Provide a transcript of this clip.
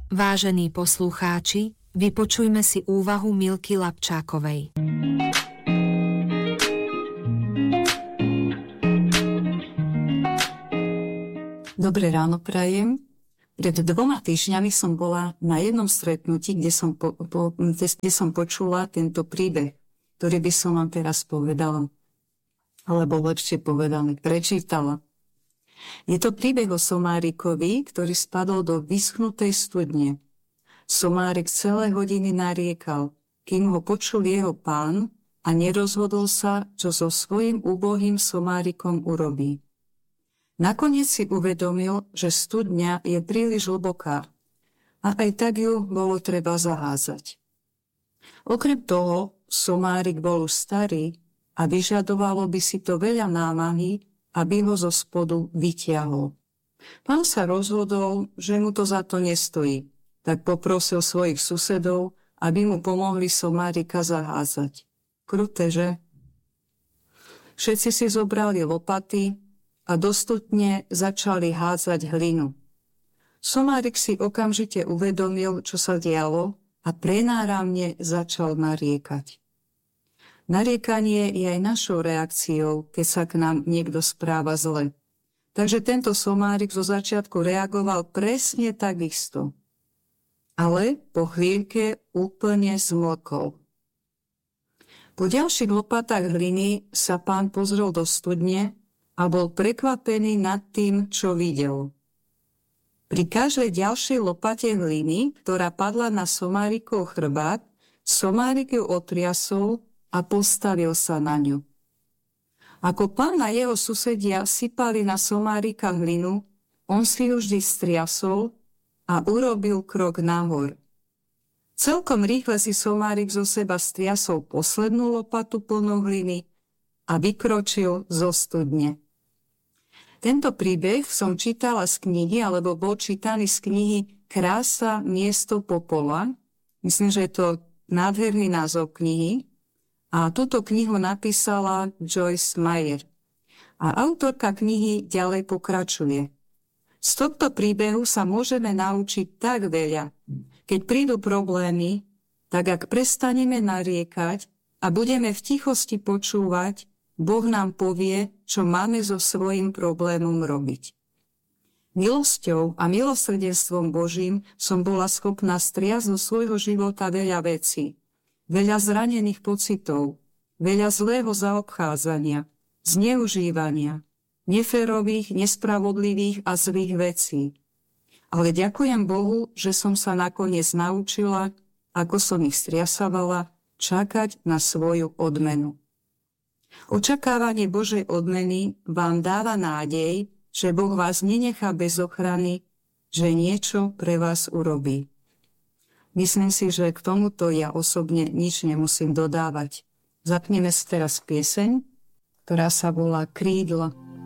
Vážení poslucháči, vypočujme si úvahu Milky Lapčákovej. Dobré ráno prajem. Pred 2 týždňami som bola na jednom stretnutí, kde som počula tento príbeh, ktorý by som vám teraz povedala. Alebo lepšie povedané, prečítala. Je to príbeh o somárikovi, ktorý spadol do vyschnutej studne. Somárik celé hodiny nariekal, kým ho počul jeho pán a nerozhodol sa, čo so svojím úbohým somárikom urobí. Nakoniec si uvedomil, že studňa je príliš hlboká a aj tak ju bolo treba zaházať. Okrem toho, somárik bol už starý a vyžadovalo by si to veľa námahy, aby ho zo spodu vytiahol. Pán sa rozhodol, že mu to za to nestojí, tak poprosil svojich susedov, aby mu pomohli somárika zaházať. Kruté, že? Všetci si zobrali lopaty a do studne začali hádzať hlinu. Somárik si okamžite uvedomil, čo sa dialo a prenáramne začal nariekať. Nariekanie je aj našou reakciou, keď sa k nám niekto správa zle. Takže tento somárik zo začiatku reagoval presne takisto. Ale po chvíľke úplne zmlkol. Po ďalších lopatách hliny sa pán pozrel do studne a bol prekvapený nad tým, čo videl. Pri každej ďalšej lopate hliny, ktorá padla na somárikov chrbát, somárik ju otriasol a postavil sa na ňu. Ako pán a jeho susedia sypali na somárika hlinu, on si ju vždy striasol a urobil krok nahor. Celkom rýchle si somárik zo seba striasol poslednú lopatu plnú hliny a vykročil zo studne. Tento príbeh som čítala z knihy, alebo bol čítaný z knihy Krása miesto popola. Myslím, že je to nádherný názov knihy. A túto knihu napísala Joyce Meyer. A autorka knihy ďalej pokračuje. Z tohto príbehu sa môžeme naučiť tak veľa. Keď prídu problémy, tak ak prestaneme nariekať a budeme v tichosti počúvať, Boh nám povie, čo máme so svojím problémom robiť. Milosťou a milosrdenstvom Božím som bola schopná striasť zo svojho života veľa vecí. Veľa zranených pocitov, veľa zlého zaobchádzania, zneužívania, neférových, nespravodlivých a zlých vecí. Ale ďakujem Bohu, že som sa nakoniec naučila, ako som ich striasavala, čakať na svoju odmenu. Očakávanie Božej odmeny vám dáva nádej, že Boh vás nenechá bez ochrany, že niečo pre vás urobí. Myslím si, že k tomuto ja osobne nič nemusím dodávať. Zapneme si teraz pieseň, ktorá sa volá Krídla.